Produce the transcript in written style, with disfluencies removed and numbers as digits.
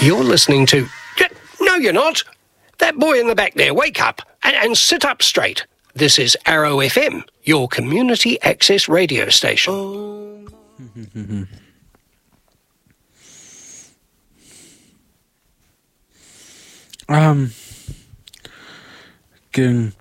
You're listening to... No, you're not. That boy in the back there, wake up and sit up straight. This is Arrow FM, your community access radio station. Getting